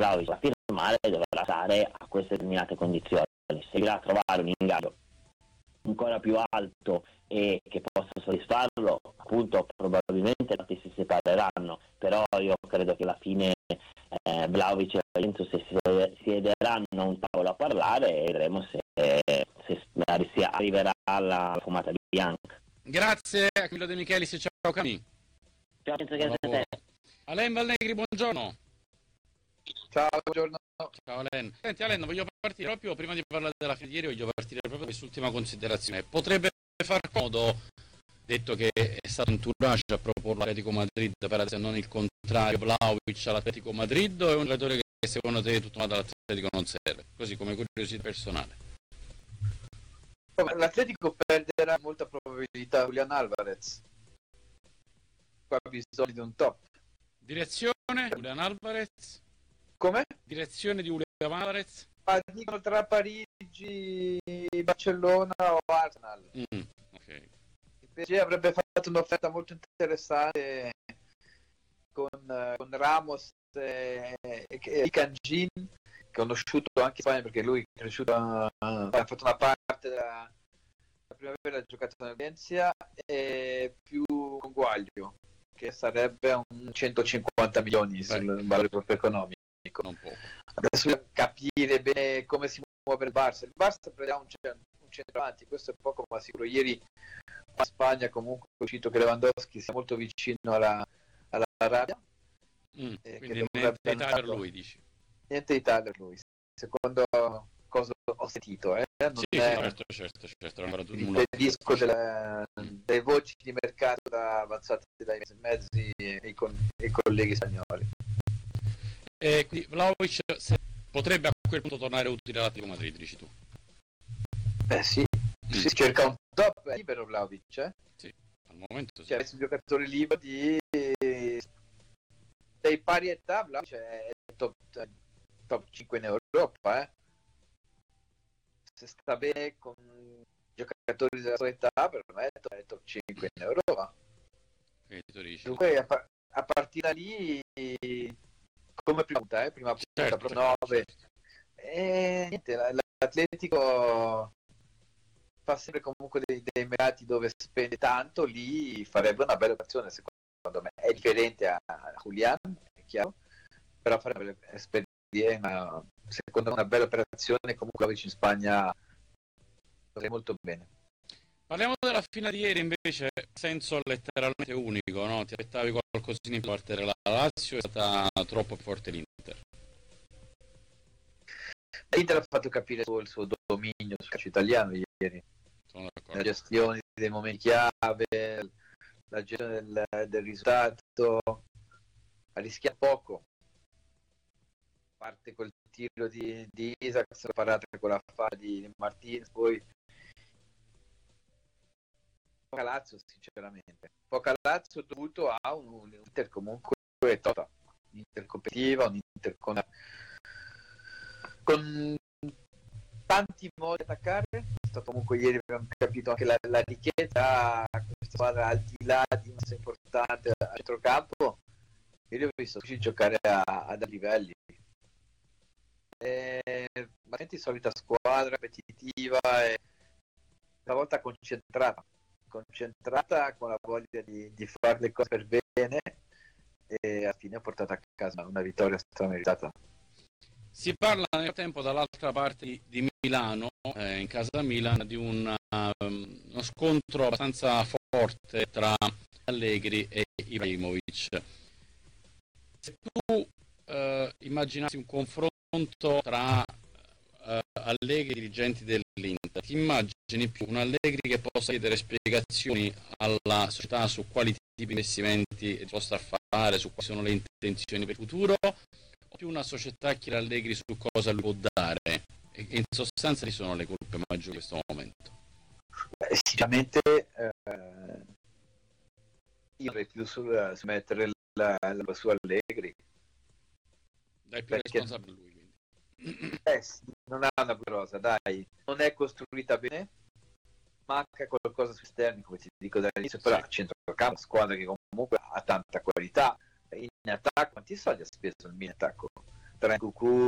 Vlahovic va a firmare dovrà stare a queste determinate condizioni. Se riuscirà a trovare un ingaggio ancora più alto e che possa soddisfarlo, appunto probabilmente si separeranno, però io credo che alla fine Vlahovic e la Juventus si siederanno a un tavolo a parlare e vedremo se si arriverà alla fumata bianca. Grazie a Camillo De Michelis, ciao Camillo. Ciao, grazie a te. Alain Valnegri, buongiorno. Ciao, buongiorno. Ciao Alain. Senti Alain, voglio partire proprio, prima di parlare della fine di ieri, voglio partire proprio da quest'ultima considerazione. Potrebbe far comodo, detto che è stato entourage a proporre l'Atletico Madrid per se non il contrario, Vlahovic all'Atletico Madrid, o è un giocatore che secondo te tutto all'Atletico non serve? Così come curiosità personale. L'Atletico perderà molta probabilità Julian Alvarez. Qua ha bisogno di un top. Direzione Julian Alvarez. Come? Direzione di Julian Alvarez. Dicono tra Parigi, Barcellona o Arsenal. Okay. Il PSG avrebbe fatto un'offerta molto interessante con Ramos e Kangin, conosciuto anche in Spagna perché lui è cresciuto, ha fatto una parte della primavera, ha giocato nel Valencia, e più Conguaglio, che sarebbe un 150 milioni sul valore proprio economico. Non poco. Adesso bisogna capire bene come si muove il Barça. Il Barça prenderà un centravanti, questo è poco ma sicuro. Ieri a Spagna comunque è uscito che Lewandowski sia molto vicino alla rabbia. Quindi niente Italia per lui, dici? Niente Italia per lui, secondo cosa ho sentito. Non sì, è certo. Non impedisco delle voci di mercato avanzate dai mezzi e i colleghi spagnoli. E quindi Vlahovic potrebbe a quel punto tornare utile all'Atletico Madrid, dici tu? Sì, si cerca un top, è libero Vlahovic, Sì, al momento sì. Cioè, un giocatore libero dei pari età, Vlahovic è top 5 in Europa, Se sta bene con giocatori della sua età, per me è top 5 in Europa. Dunque a partire da lì, come prima punta, pro 9. Niente, l'Atletico fa sempre comunque dei mercati dove spende tanto, lì farebbe una bella operazione, secondo me. È differente a Julian, è chiaro, però farebbe secondo me una bella operazione. Comunque la in Spagna andrei molto bene. Parliamo della finale di ieri invece, senso letteralmente unico, no? Ti aspettavi qualcosina in più da parte della Lazio, è stata troppo forte l'Inter. L'Inter ha fatto capire il suo dominio sul calcio italiano ieri. Sono d'accordo. La gestione dei momenti chiave, la gestione del risultato, ha rischiato poco. Parte col tiro di Isaac, parata con la fase di Martinez, poi poca Lazio sinceramente, poca Lazio dovuto a un Inter comunque top, un Inter competitiva, un Inter con tanti modi di attaccare. È stato comunque ieri, abbiamo capito anche la richiesta a questa squadra al di là di una importante a centrocampo. Ieri ho visto giocare a livelli, veramente solita squadra competitiva e una volta concentrata con la voglia di fare le cose per bene, e alla fine ha portato a casa una vittoria strameritata. Si parla nel tempo dall'altra parte di Milano, in casa Milan, di uno scontro abbastanza forte tra Allegri e Ibrahimovic. Se tu immaginassi un confronto tra Allegri e i dirigenti dell'Inter, ti immagini più un Allegri che possa chiedere spiegazioni alla società su quali tipi di investimenti possa fare, su quali sono le intenzioni per il futuro, o più una società che chiede Allegri su cosa lui può dare? E in sostanza chi sono le colpe maggiori in questo momento? Sicuramente io avrei più su mettere la su Allegri. Dai più responsabile lui, quindi. Non ha una rosa, dai, non è costruita bene, manca qualcosa sui esterni, come ti dico dall'inizio, però a centrocampo, squadra che comunque ha tanta qualità in attacco. Quanti soldi ha speso il mio attacco? tra Cucù